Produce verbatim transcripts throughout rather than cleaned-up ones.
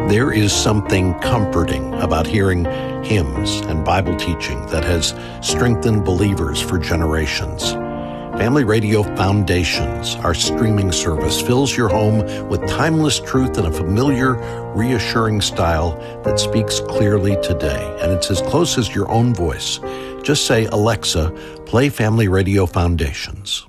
There is something comforting about hearing hymns and Bible teaching that has strengthened believers for generations. Family Radio Foundations, our streaming service, fills your home with timeless truth in a familiar, reassuring style that speaks clearly today. And it's as close as your own voice. Just say, Alexa, play Family Radio Foundations.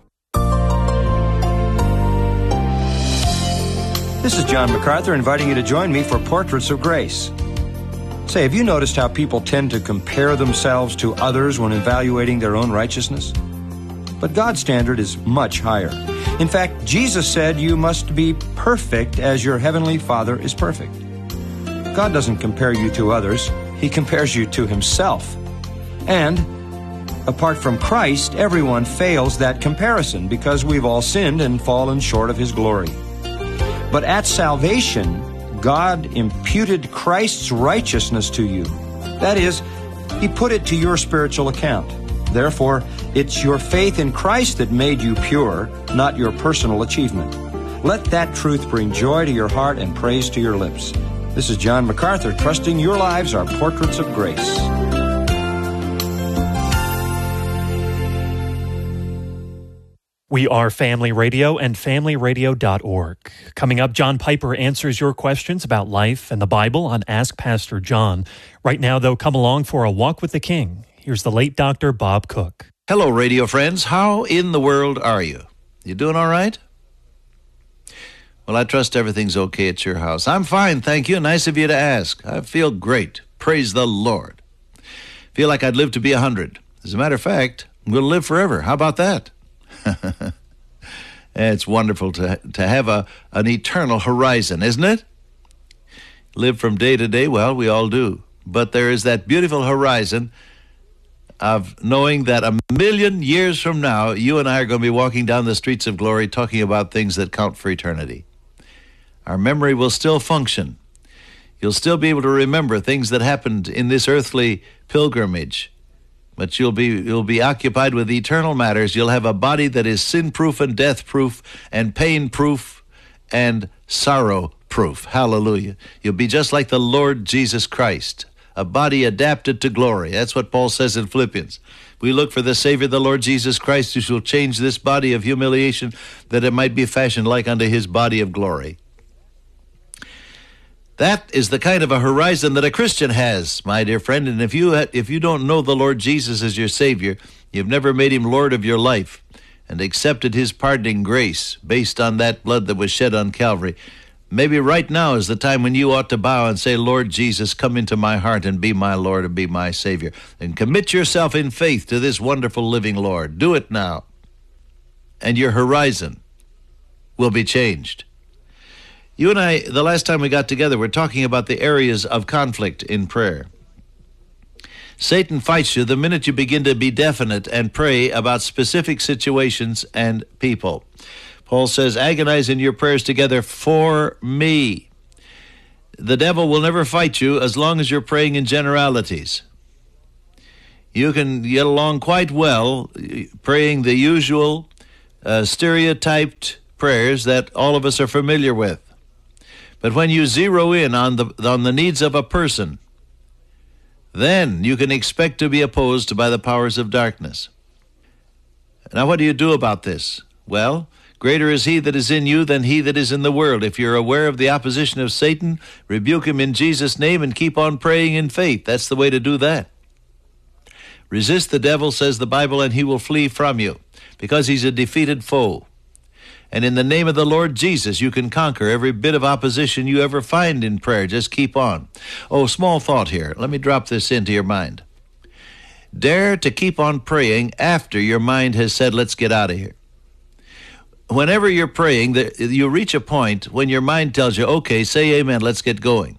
This is John MacArthur inviting you to join me for Portraits of Grace. Say, have you noticed how people tend to compare themselves to others when evaluating their own righteousness? But God's standard is much higher. In fact, Jesus said you must be perfect as your heavenly Father is perfect. God doesn't compare you to others. He compares you to Himself. And apart from Christ, everyone fails that comparison because we've all sinned and fallen short of His glory. But at salvation, God imputed Christ's righteousness to you. That is, He put it to your spiritual account. Therefore, it's your faith in Christ that made you pure, not your personal achievement. Let that truth bring joy to your heart and praise to your lips. This is John MacArthur, trusting your lives are portraits of grace. We are Family Radio and family radio dot org. Coming up, John Piper answers your questions about life and the Bible on Ask Pastor John. Right now, though, come along for a walk with the King. Here's the late Doctor Bob Cook. Hello, radio friends. How in the world are you? You doing all right? Well, I trust everything's okay at your house. I'm fine, thank you. Nice of you to ask. I feel great. Praise the Lord. Feel like I'd live to be a hundred. As a matter of fact, I'm going to live forever. How about that? It's wonderful to to have a an eternal horizon, isn't it? Live from day to day, well, we all do. But there is that beautiful horizon of knowing that a million years from now, you and I are going to be walking down the streets of glory talking about things that count for eternity. Our memory will still function. You'll still be able to remember things that happened in this earthly pilgrimage. But you'll be you'll be occupied with eternal matters. You'll have a body that is sin-proof and death-proof and pain-proof and sorrow-proof. Hallelujah. You'll be just like the Lord Jesus Christ, a body adapted to glory. That's what Paul says in Philippians. We look for the Savior, the Lord Jesus Christ, who shall change this body of humiliation that it might be fashioned like unto His body of glory. That is the kind of a horizon that a Christian has, my dear friend. And if you if you don't know the Lord Jesus as your Savior, you've never made Him Lord of your life and accepted His pardoning grace based on that blood that was shed on Calvary, maybe right now is the time when you ought to bow and say, Lord Jesus, come into my heart and be my Lord and be my Savior. And commit yourself in faith to this wonderful living Lord. Do it now. And your horizon will be changed. You and I, the last time we got together, we're talking about the areas of conflict in prayer. Satan fights you the minute you begin to be definite and pray about specific situations and people. Paul says, agonize in your prayers together for me. The devil will never fight you as long as you're praying in generalities. You can get along quite well praying the usual uh, stereotyped prayers that all of us are familiar with. But when you zero in on the on the needs of a person, then you can expect to be opposed by the powers of darkness. Now, what do you do about this? Well, greater is He that is in you than he that is in the world. If you're aware of the opposition of Satan, rebuke him in Jesus' name and keep on praying in faith. That's the way to do that. Resist the devil, says the Bible, and he will flee from you, because he's a defeated foe. And in the name of the Lord Jesus, you can conquer every bit of opposition you ever find in prayer. Just keep on. Oh, small thought here. Let me drop this into your mind. Dare to keep on praying after your mind has said, let's get out of here. Whenever you're praying, you reach a point when your mind tells you, okay, say amen, let's get going.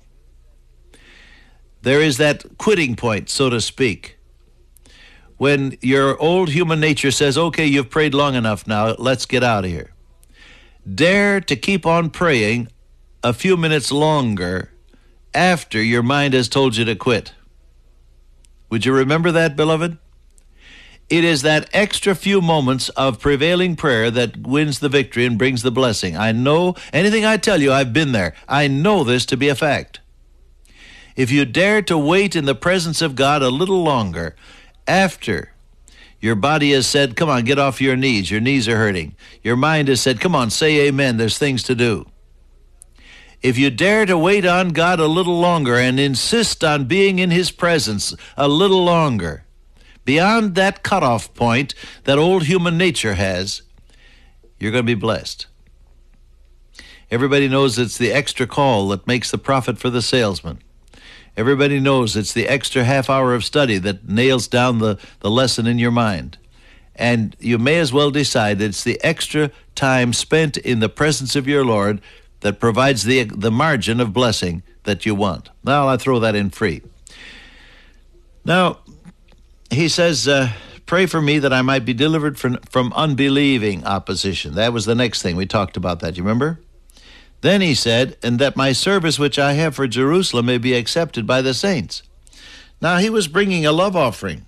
There is that quitting point, so to speak, when your old human nature says, okay, you've prayed long enough now, let's get out of here. Dare to keep on praying a few minutes longer after your mind has told you to quit. Would you remember that, beloved? It is that extra few moments of prevailing prayer that wins the victory and brings the blessing. I know, anything I tell you, I've been there. I know this to be a fact. If you dare to wait in the presence of God a little longer, after your body has said, come on, get off your knees, your knees are hurting. Your mind has said, come on, say amen, there's things to do. If you dare to wait on God a little longer and insist on being in his presence a little longer, beyond that cutoff point that old human nature has, you're going to be blessed. Everybody knows it's the extra call that makes the profit for the salesman. Everybody knows it's the extra half hour of study that nails down the, the lesson in your mind. And you may as well decide it's the extra time spent in the presence of your Lord that provides the, the margin of blessing that you want. Now, I throw that in free. Now, he says, uh, pray for me that I might be delivered from, from unbelieving opposition. That was the next thing. We talked about that, you remember? Then he said, and that my service which I have for Jerusalem may be accepted by the saints. Now, he was bringing a love offering,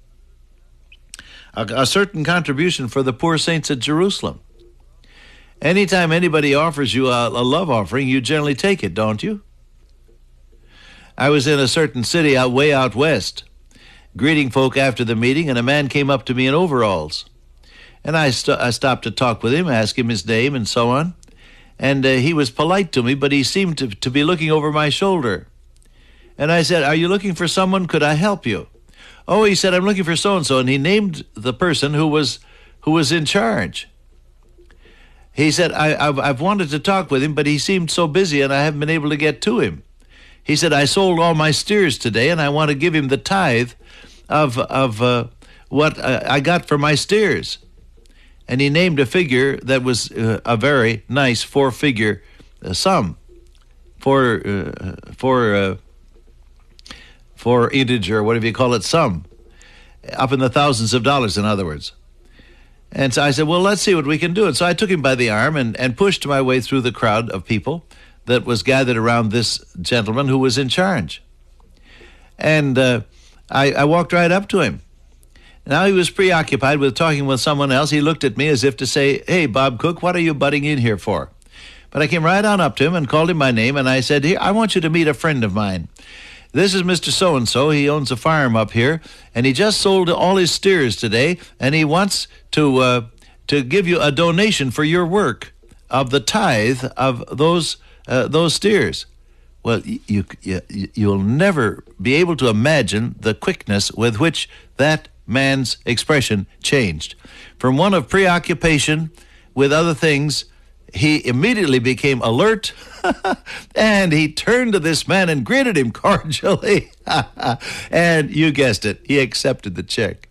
a, a certain contribution for the poor saints at Jerusalem. Anytime anybody offers you a, a love offering, you generally take it, don't you? I was in a certain city out way out west, greeting folk after the meeting, and a man came up to me in overalls. And I, st- I stopped to talk with him, ask him his name and so on. And uh, he was polite to me, but he seemed to, to be looking over my shoulder. And I said, are you looking for someone? Could I help you? Oh, he said, I'm looking for so-and-so. And he named the person who was who was in charge. He said, I, I've, I've wanted to talk with him, but he seemed so busy and I haven't been able to get to him. He said, I sold all my steers today and I want to give him the tithe of, of uh, what I got for my steers. And he named a figure that was uh, a very nice four-figure uh, sum for uh, for uh, for integer, whatever you call it, sum, up in the thousands of dollars, in other words. And so I said, well, let's see what we can do. And so I took him by the arm and, and pushed my way through the crowd of people that was gathered around this gentleman who was in charge. And uh, I, I walked right up to him. Now he was preoccupied with talking with someone else. He looked at me as if to say, hey, Bob Cook, what are you butting in here for? But I came right on up to him and called him by name, and I said, here, I want you to meet a friend of mine. This is Mister So-and-so. He owns a farm up here, and he just sold all his steers today, and he wants to uh, to give you a donation for your work of the tithe of those uh, those steers. Well, you, you you'll never be able to imagine the quickness with which that man's expression changed. From one of preoccupation with other things, he immediately became alert, and he turned to this man and greeted him cordially. And you guessed it, he accepted the check.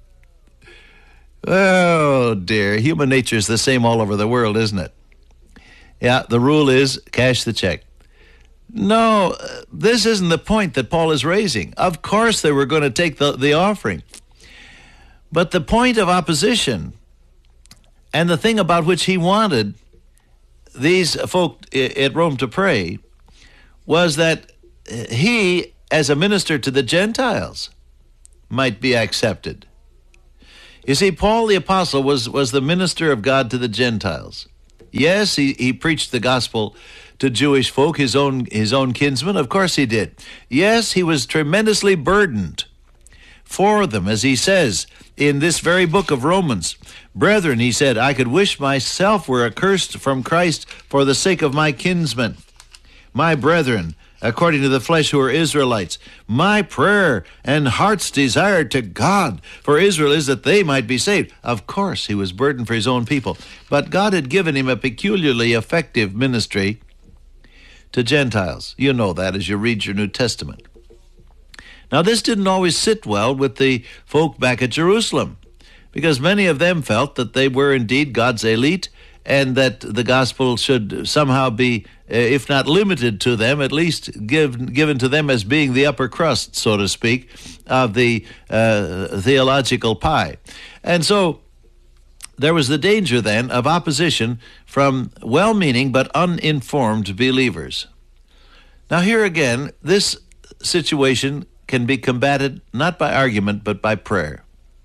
Oh, dear. Human nature is the same all over the world, isn't it? Yeah, the rule is cash the check. No, this isn't the point that Paul is raising. Of course they were going to take the, the offering. But the point of opposition and the thing about which he wanted these folk at Rome to pray was that he, as a minister to the Gentiles, might be accepted. You see, Paul the Apostle was, was the minister of God to the Gentiles. Yes, he, he preached the gospel to Jewish folk, his own, his own kinsmen. Of course he did. Yes, he was tremendously burdened for them, as he says in this very book of Romans. Brethren, he said, I could wish myself were accursed from Christ for the sake of my kinsmen, my brethren, according to the flesh, who are Israelites. My prayer and heart's desire to God for Israel is that they might be saved. Of course, he was burdened for his own people, but God had given him a peculiarly effective ministry to Gentiles. You know that as you read your New Testament. Now, this didn't always sit well with the folk back at Jerusalem, because many of them felt that they were indeed God's elite and that the gospel should somehow be, if not limited to them, at least give, given to them as being the upper crust, so to speak, of the uh, theological pie. And so there was the danger then of opposition from well-meaning but uninformed believers. Now here again, this situation can be combated not by argument but by prayer.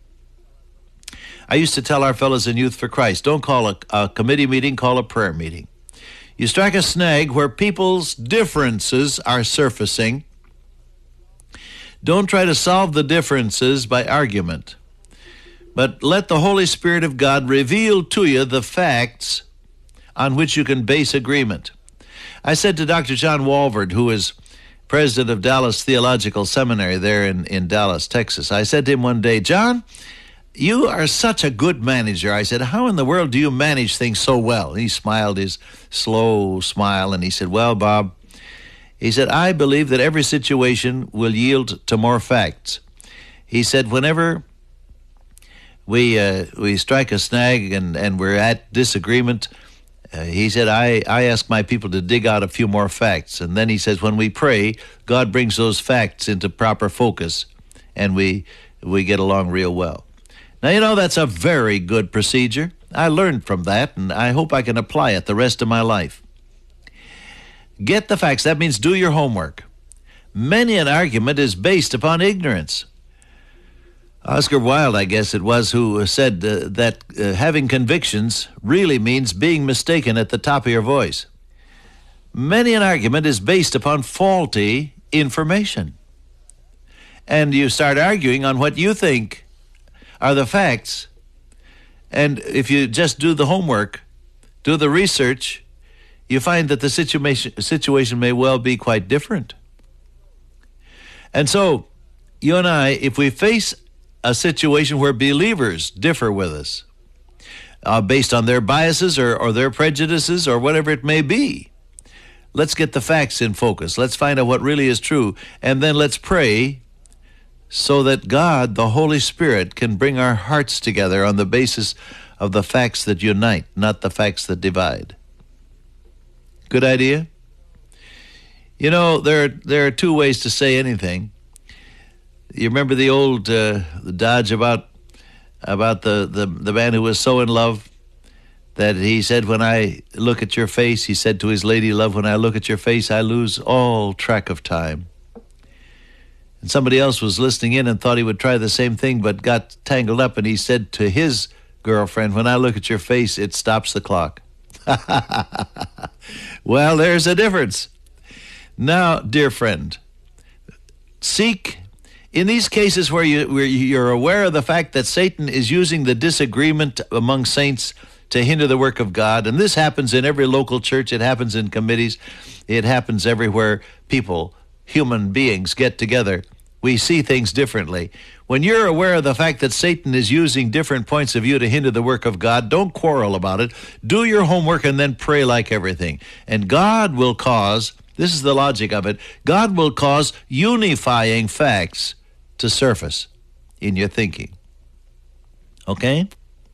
I used to tell our fellows in Youth for Christ, don't call a, a committee meeting, call a prayer meeting. You strike a snag where people's differences are surfacing, Don't try to solve the differences by argument, but let the Holy Spirit of God reveal to you the facts on which you can base agreement. I said to Doctor John Walvoord, who is president of Dallas Theological Seminary there in, in Dallas, Texas, I said to him one day, John, you are such a good manager. I said, how in the world do you manage things so well? And he smiled his slow smile, and he said, well, Bob, he said, I believe that every situation will yield to more facts. He said, whenever we uh, we strike a snag and, and we're at disagreement, uh, he said, I, I ask my people to dig out a few more facts. And then he says, when we pray, God brings those facts into proper focus, and we we get along real well. Now, you know, that's a very good procedure. I learned from that, and I hope I can apply it the rest of my life. Get the facts. That means do your homework. Many an argument is based upon ignorance. Oscar Wilde, I guess it was, who said uh, that uh, having convictions really means being mistaken at the top of your voice. Many an argument is based upon faulty information. And you start arguing on what you think are the facts. And if you just do the homework, do the research, you find that the situation situation may well be quite different. And so, you and I, if we face a situation where believers differ with us, uh, based on their biases or, or their prejudices or whatever it may be, let's get the facts in focus. Let's find out what really is true, and then let's pray so that God, the Holy Spirit, can bring our hearts together on the basis of the facts that unite, not the facts that divide. Good idea? You know, there are, there are two ways to say anything. You remember the old uh, the Dodge about about the, the, the man who was so in love that he said, when I look at your face, he said to his lady love, when I look at your face, I lose all track of time. And somebody else was listening in and thought he would try the same thing, but got tangled up, and he said to his girlfriend, when I look at your face, it stops the clock. Well, there's a difference. Now, dear friend, seek, in these cases where, you, where you're aware of the fact that Satan is using the disagreement among saints to hinder the work of God, and this happens in every local church, it happens in committees, it happens everywhere people, human beings, get together. We see things differently. When you're aware of the fact that Satan is using different points of view to hinder the work of God, don't quarrel about it. Do your homework and then pray like everything. And God will cause, this is the logic of it, God will cause unifying facts to surface in your thinking. Okay?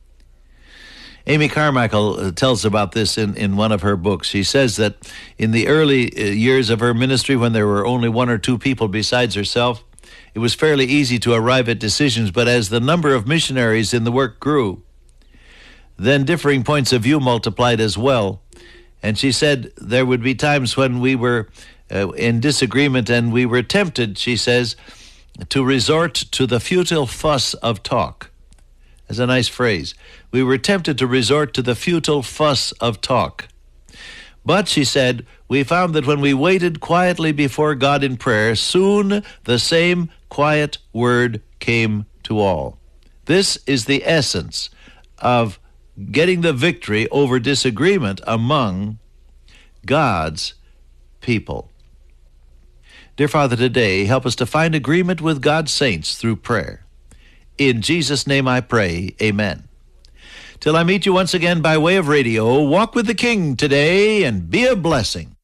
Amy Carmichael tells about this in, in one of her books. She says that in the early years of her ministry, when there were only one or two people besides herself, it was fairly easy to arrive at decisions, but as the number of missionaries in the work grew, then differing points of view multiplied as well. And she said there would be times when we were uh, in disagreement, and we were tempted, she says, to resort to the futile fuss of talk. That's a nice phrase. We were tempted to resort to the futile fuss of talk. But, she said, we found that when we waited quietly before God in prayer, soon the same quiet word came to all. This is the essence of getting the victory over disagreement among God's people. Dear Father, today, help us to find agreement with God's saints through prayer. In Jesus' name I pray, amen. Till I meet you once again by way of radio, walk with the King today and be a blessing.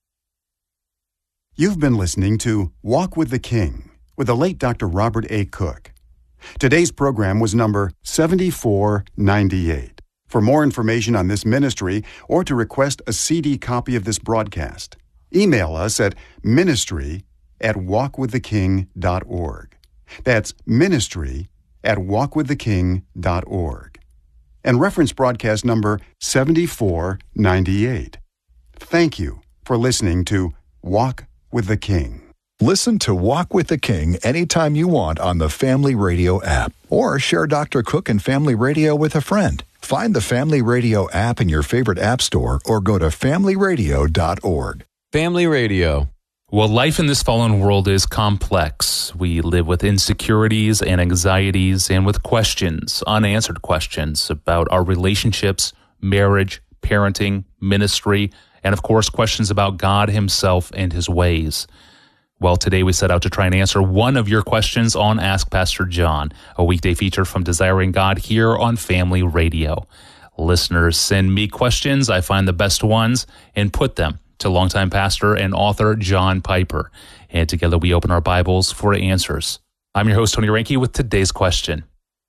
You've been listening to Walk with the King with the late Doctor Robert A. Cook. Today's program was number seventy-four ninety-eight. For more information on this ministry or to request a C D copy of this broadcast, email us at ministry at walk with the king dot org. That's ministry at walk with the king dot org. And reference broadcast number seventy-four ninety-eight. Thank you for listening to Walk with the King. Listen to Walk with the King anytime you want on the Family Radio app, or share Doctor Cook and Family Radio with a friend. Find the Family Radio app in your favorite app store or go to family radio dot org. Family Radio, Well, life in this fallen world is complex. We live with insecurities and anxieties and with questions, unanswered questions about our relationships, marriage, parenting, ministry, and of course, questions about God himself and his ways. Well, today we set out to try and answer one of your questions on Ask Pastor John, a weekday feature from Desiring God here on Family Radio. Listeners send me questions. I find the best ones and put them to longtime pastor and author John Piper. And together we open our Bibles for answers. I'm your host, Tony Reinke, with today's question.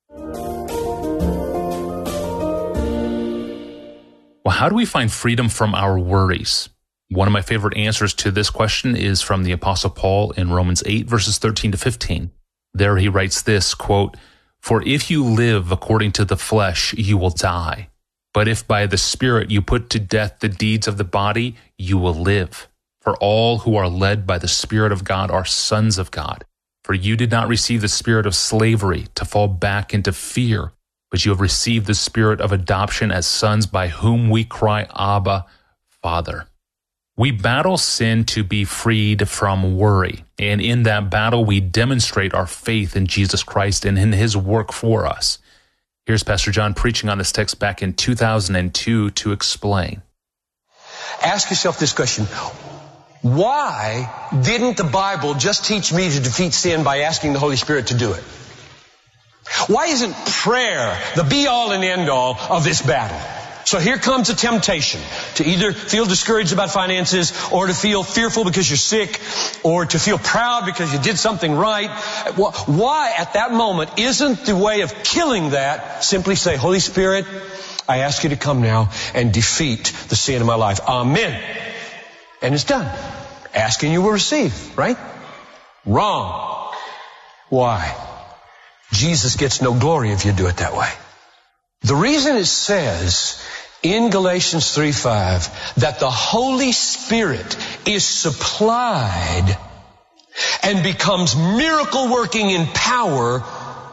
Well, how do we find freedom from our worries? One of my favorite answers to this question is from the Apostle Paul in Romans eight, verses thirteen to fifteen. There he writes this, quote, "For if you live according to the flesh, you will die. But if by the Spirit you put to death the deeds of the body, you will live. For all who are led by the Spirit of God are sons of God. For you did not receive the spirit of slavery to fall back into fear, but you have received the spirit of adoption as sons, by whom we cry, Abba, Father." We battle sin to be freed from worry, and in that battle we demonstrate our faith in Jesus Christ and in his work for us. Here's Pastor John preaching on this text back in two thousand two to explain. Ask yourself this question. Why didn't the Bible just teach me to defeat sin by asking the Holy Spirit to do it? Why isn't prayer the be-all and end-all of this battle? So here comes a temptation to either feel discouraged about finances, or to feel fearful because you're sick, or to feel proud because you did something right. Why at that moment isn't the way of killing that simply say, Holy Spirit, I ask you to come now and defeat the sin of my life. Amen. And it's done. Asking you will receive, right? Wrong. Why? Jesus gets no glory if you do it that way. The reason it says in Galatians three five that the Holy Spirit is supplied and becomes miracle working in power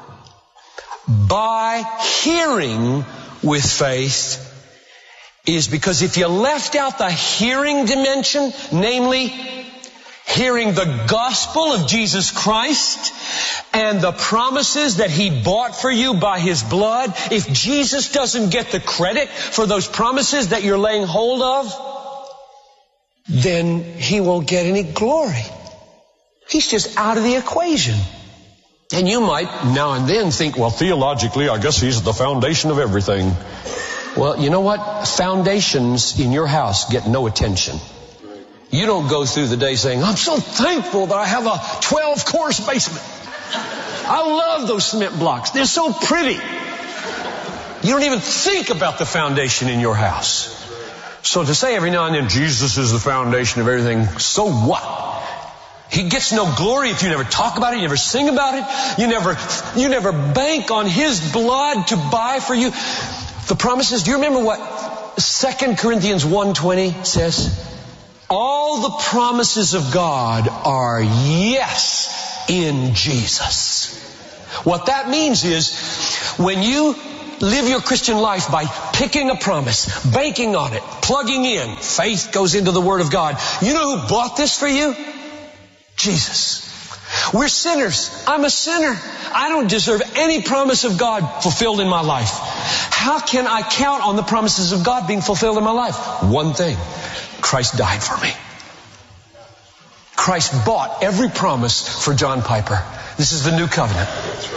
by hearing with faith is because if you left out the hearing dimension, namely hearing the gospel of Jesus Christ and the promises that he bought for you by his blood, if Jesus doesn't get the credit for those promises that you're laying hold of, then he won't get any glory. He's just out of the equation. And you might now and then think, well, theologically, I guess he's the foundation of everything. Well, you know what? Foundations in your house get no attention. You don't go through the day saying, I'm so thankful that I have a twelve-course basement. I love those cement blocks. They're so pretty. You don't even think about the foundation in your house. So to say every now and then, Jesus is the foundation of everything, so what? He gets no glory if you never talk about it, you never sing about it, you never, you never bank on his blood to buy for you the promises. Do you remember what Second Corinthians one twenty says? All the promises of God are yes in Jesus. What that means is when you live your Christian life by picking a promise, banking on it, plugging in, faith goes into the Word of God. You know who bought this for you? Jesus. We're sinners. I'm a sinner. I don't deserve any promise of God fulfilled in my life. How can I count on the promises of God being fulfilled in my life? One thing. Christ died for me. Christ bought every promise for John Piper. This is the new covenant.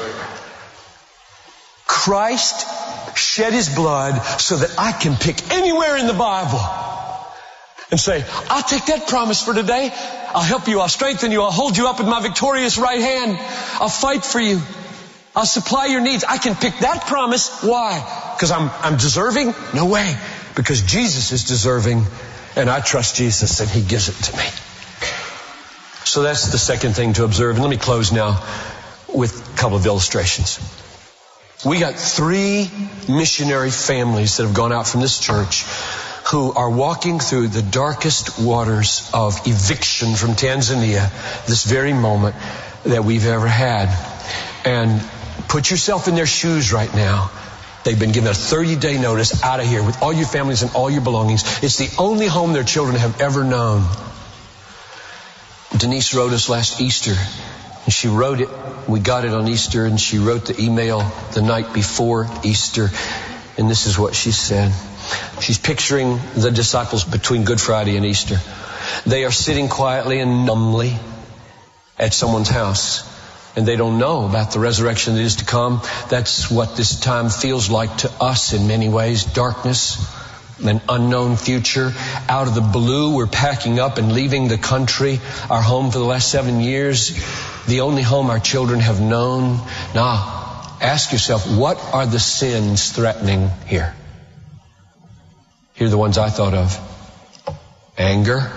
Christ shed his blood so that I can pick anywhere in the Bible and say, I'll take that promise for today. I'll help you. I'll strengthen you. I'll hold you up with my victorious right hand. I'll fight for you. I'll supply your needs. I can pick that promise. Why? Because I'm, I'm deserving? No way. Because Jesus is deserving. And I trust Jesus and he gives it to me. So that's the second thing to observe. And let me close now with a couple of illustrations. We got three missionary families that have gone out from this church who are walking through the darkest waters of eviction from Tanzania this very moment that we've ever had. And put yourself in their shoes right now. They've been given a thirty-day notice out of here with all your families and all your belongings. It's the only home their children have ever known. Denise wrote us last Easter. And she wrote it. We got it on Easter, and she wrote the email the night before Easter. And this is what she said. She's picturing the disciples between Good Friday and Easter. They are sitting quietly and numbly at someone's house, and they don't know about the resurrection that is to come. That's what this time feels like to us in many ways. Darkness, an unknown future. Out of the blue, we're packing up and leaving the country, our home for the last seven years, the only home our children have known. Now, ask yourself, what are the sins threatening here? Here are the ones I thought of. Anger,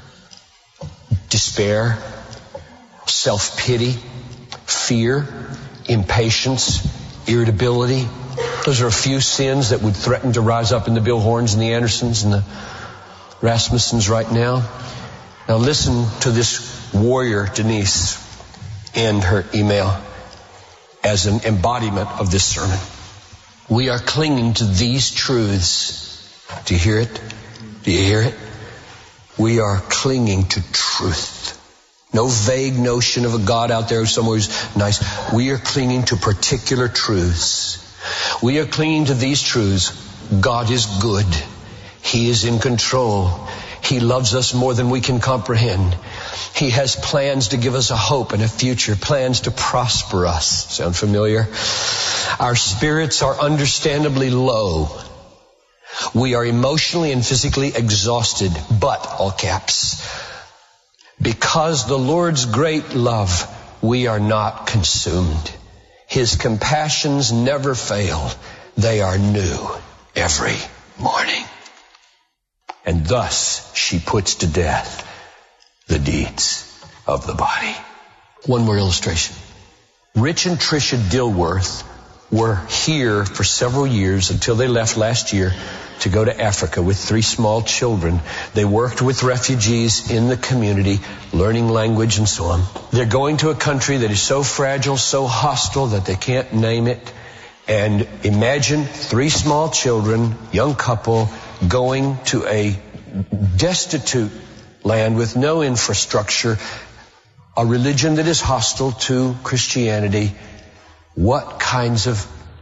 despair, self-pity, fear, impatience, irritability. Those are a few sins that would threaten to rise up in the Bill Horns and the Andersons and the Rasmussens right now. Now listen to this warrior, Denise, end her email as an embodiment of this sermon. We are clinging to these truths. Do you hear it? Do you hear it? We are clinging to truth. No vague notion of a God out there somewhere who's nice. We are clinging to particular truths. We are clinging to these truths. God is good. He is in control. He loves us more than we can comprehend. He has plans to give us a hope and a future, plans to prosper us. Sound familiar? Our spirits are understandably low. We are emotionally and physically exhausted, but, all caps, because the Lord's great love, we are not consumed. His compassions never fail. They are new every morning. And thus she puts to death the deeds of the body. One more illustration. Rich and Tricia Dilworth were here for several years until they left last year to go to Africa with three small children. They worked with refugees in the community, learning language and so on. They're going to a country that is so fragile, so hostile that they can't name it. And imagine three small children, young couple, going to a destitute land with no infrastructure, a religion that is hostile to Christianity. What kinds of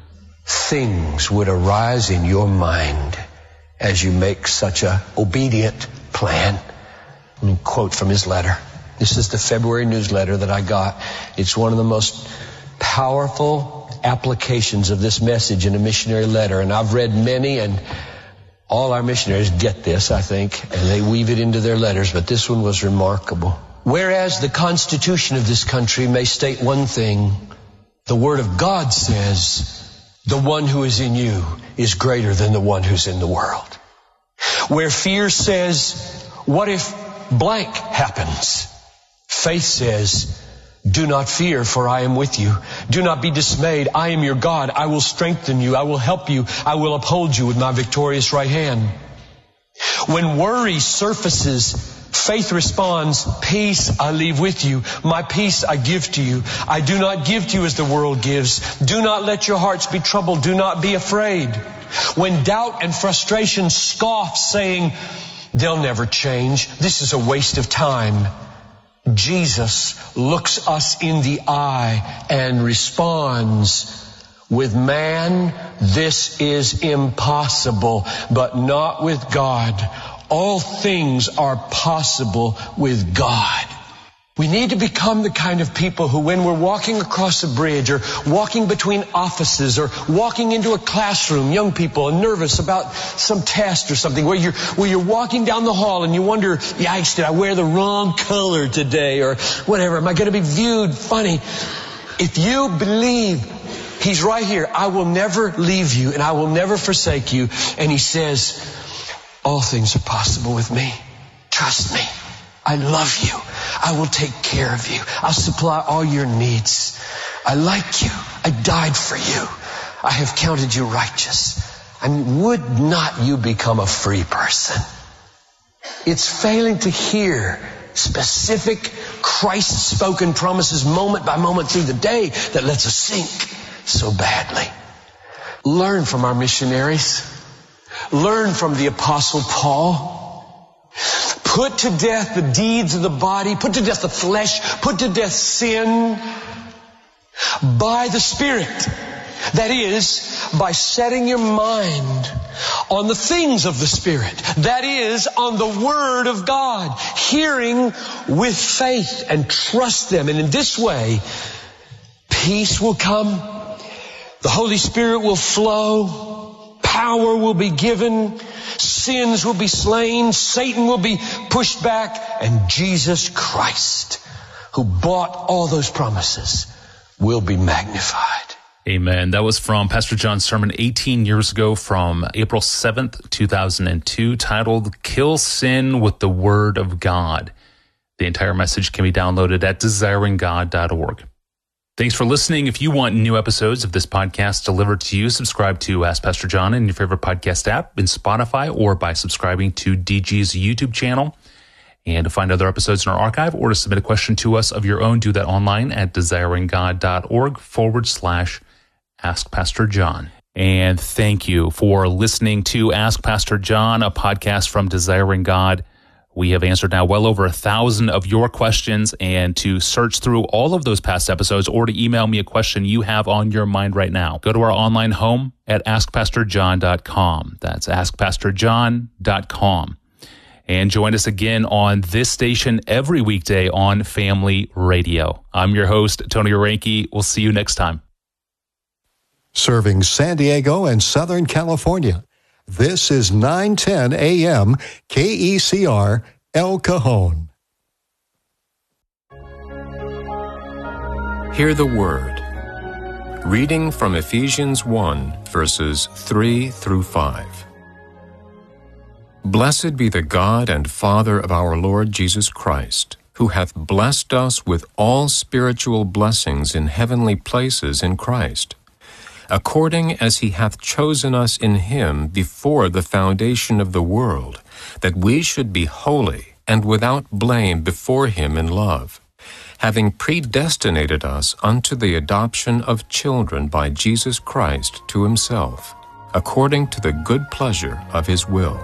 things would arise in your mind as you make such a obedient plan? Let me quote from his letter. This is the February newsletter that I got. It's one of the most powerful applications of this message in a missionary letter, and I've read many, and all our missionaries get this, I think, and they weave it into their letters, but this one was remarkable. Whereas the Constitution of this country may state one thing, the Word of God says, the one who is in you is greater than the one who's in the world. Where fear says, what if blank happens? Faith says, do not fear, for I am with you. Do not be dismayed. I am your God. I will strengthen you. I will help you. I will uphold you with my victorious right hand. When worry surfaces, faith responds, peace I leave with you. My peace I give to you. I do not give to you as the world gives. Do not let your hearts be troubled. Do not be afraid. When doubt and frustration scoff, saying, they'll never change. This is a waste of time. Jesus looks us in the eye and responds, with man, this is impossible, but not with God. All things are possible with God. We need to become the kind of people who, when we're walking across a bridge or walking between offices or walking into a classroom, young people are nervous about some test or something, where you're, where you're walking down the hall and you wonder, yikes, did I wear the wrong color today or whatever? Am I going to be viewed funny? If you believe He's right here, I will never leave you and I will never forsake you. And He says, all things are possible with me. Trust me. I love you. I will take care of you. I'll supply all your needs. I like you. I died for you. I have counted you righteous. I mean, would not you become a free person? It's failing to hear specific Christ-spoken promises moment by moment through the day that lets us sink so badly. Learn from our missionaries. Learn from the Apostle Paul. Put to death the deeds of the body. Put to death the flesh. Put to death sin by the Spirit. That is, by setting your mind on the things of the Spirit. That is, on the Word of God. Hearing with faith and trust them. And in this way, peace will come. The Holy Spirit will flow. Power will be given. Sins will be slain. Satan will be pushed back. And Jesus Christ, who bought all those promises, will be magnified. Amen. That was from Pastor John's sermon eighteen years ago from April seventh, two thousand two, titled Kill Sin with the Word of God. The entire message can be downloaded at desiring god dot org. Thanks for listening. If you want new episodes of this podcast delivered to you, subscribe to Ask Pastor John in your favorite podcast app, in Spotify, or by subscribing to D G's YouTube channel. And to find other episodes in our archive or to submit a question to us of your own, do that online at desiring god dot org forward slash Ask Pastor John. And thank you for listening to Ask Pastor John, a podcast from Desiring God. We have answered now well over a thousand of your questions, and to search through all of those past episodes or to email me a question you have on your mind right now, go to our online home at ask pastor john dot com. That's ask pastor john dot com. And join us again on this station every weekday on Family Radio. I'm your host, Tony Orenke. We'll see you next time. Serving San Diego and Southern California. This is nine ten A M K E C R El Cajon. Hear the Word. Reading from Ephesians one, verses three through five. Blessed be the God and Father of our Lord Jesus Christ, who hath blessed us with all spiritual blessings in heavenly places in Christ, according as he hath chosen us in him before the foundation of the world, that we should be holy and without blame before him in love, having predestinated us unto the adoption of children by Jesus Christ to himself, according to the good pleasure of his will.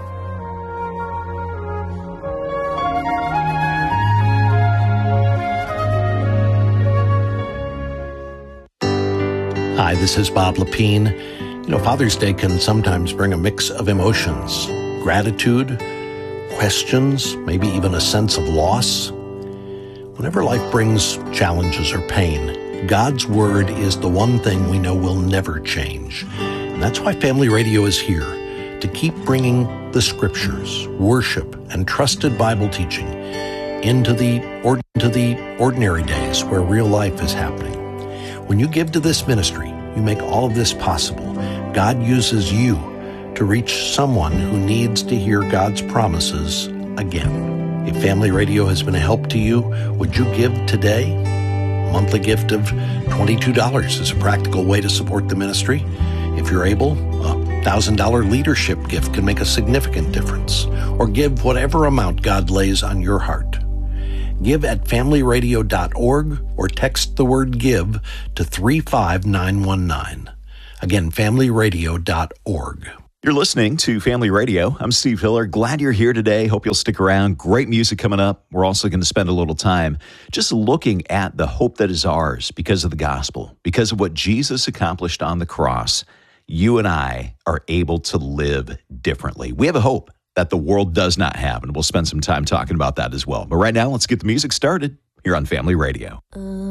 Hi, this is Bob Lepine. You know, Father's Day can sometimes bring a mix of emotions, gratitude, questions, maybe even a sense of loss. Whenever life brings challenges or pain, God's Word is the one thing we know will never change. And that's why Family Radio is here, to keep bringing the Scriptures, worship, and trusted Bible teaching into the, or, into the ordinary days where real life is happening. When you give to this ministry, you make all of this possible. God uses you to reach someone who needs to hear God's promises again. If Family Radio has been a help to you, would you give today? A monthly gift of twenty-two dollars is a practical way to support the ministry. If you're able, a one thousand dollars leadership gift can make a significant difference. Or give whatever amount God lays on your heart. Give at family radio dot org or text the word GIVE to three five nine one nine. Again, family radio dot org. You're listening to Family Radio. I'm Steve Hiller. Glad you're here today. Hope you'll stick around. Great music coming up. We're also going to spend a little time just looking at the hope that is ours because of the gospel, because of what Jesus accomplished on the cross. You and I are able to live differently. We have a hope that the world does not have, and we'll spend some time talking about that as well. But right now, let's get the music started here on Family Radio.